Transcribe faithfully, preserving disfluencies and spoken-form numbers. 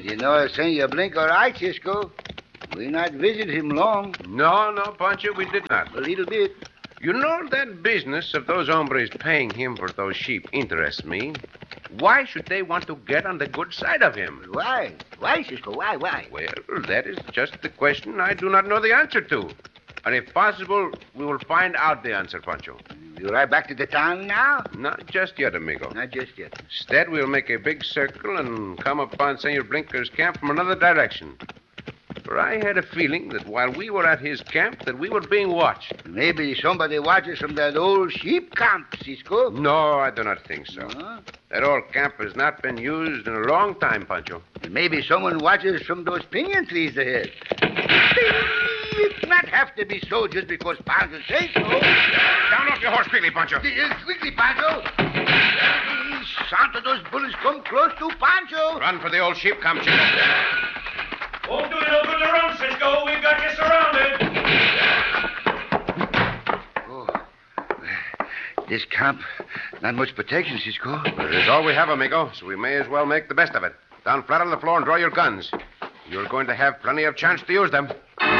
you know, Senor Blink or I, Cisco, we not visit him long. No, no, Pancho, we did not. A little bit. You know, that business of those hombres paying him for those sheep interests me. Why should they want to get on the good side of him? Why? Why, Cisco? Why, why? Well, that is just the question I do not know the answer to. And if possible, we will find out the answer, Pancho. You right back to the town now? Not just yet, amigo. Not just yet. Instead, we'll make a big circle and come upon Senor Blinker's camp from another direction. For I had a feeling that while we were at his camp, that we were being watched. Maybe somebody watches from that old sheep camp, Cisco. No, I do not think so. Huh? That old camp has not been used in a long time, Pancho. And maybe someone watches from those pinyon trees ahead. It not have to be so just because Pancho says so. Down off your horse quickly, Pancho. Uh, quickly, Pancho. Santa, those bullets come close to Pancho. Run for the old sheep camp, Chico. Won't do no good to run, Cisco. We've got you surrounded. Oh. This camp, not much protection, Cisco. But it is all we have, amigo, so we may as well make the best of it. Down flat on the floor and draw your guns. You're going to have plenty of chance to use them.